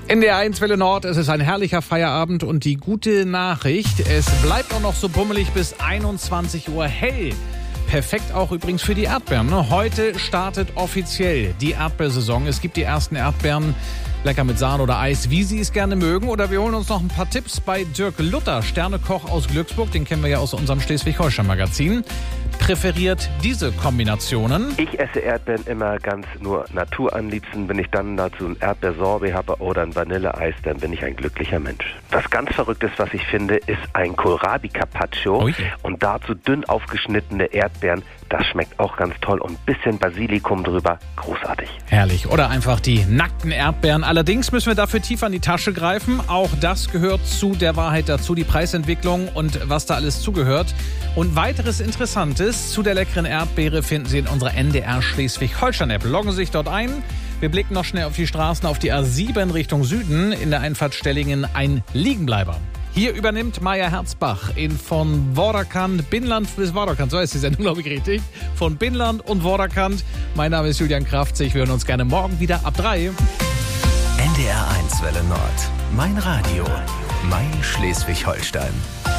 NDR 1 Welle Nord, es ist ein herrlicher Feierabend und die gute Nachricht, es bleibt auch noch so bummelig bis 21 Uhr hell. Perfekt auch übrigens für die Erdbeeren. Heute startet offiziell die Erdbeersaison. Es gibt die ersten Erdbeeren, lecker mit Sahne oder Eis, wie Sie es gerne mögen. Oder wir holen uns noch ein paar Tipps bei Dirk Luther, Sternekoch aus Glücksburg. Den kennen wir ja aus unserem Schleswig-Holstein-Magazin. Präferiert diese Kombinationen. Ich esse Erdbeeren immer ganz nur Natur am liebsten. Wenn ich dann dazu ein Erdbeersorbet habe oder ein Vanilleeis, dann bin ich ein glücklicher Mensch. Was ganz Verrücktes, was ich finde, ist ein Kohlrabi-Carpaccio. Ui. Und dazu dünn aufgeschnittene Erdbeeren. Das schmeckt auch ganz toll und ein bisschen Basilikum drüber. Großartig. Herrlich. Oder einfach die nackten Erdbeeren. Allerdings müssen wir dafür tief an die Tasche greifen. Auch das gehört zu der Wahrheit dazu, die Preisentwicklung und was da alles zugehört. Und weiteres Interessantes zu der leckeren Erdbeere finden Sie in unserer NDR Schleswig-Holstein-App. Loggen Sie sich dort ein. Wir blicken noch schnell auf die Straßen, auf die A7 Richtung Süden. In der Einfahrt Stellingen ein Liegenbleiber. Hier übernimmt Maja Herzbach von Vorderkant, Binnland bis Vorderkant. So heißt die Sendung, glaube ich, richtig. Von Binnland und Vorderkant. Mein Name ist Julian Kraftzig. Wir hören uns gerne morgen wieder ab 3. NDR 1 Welle Nord. Mein Radio. Mein Schleswig-Holstein.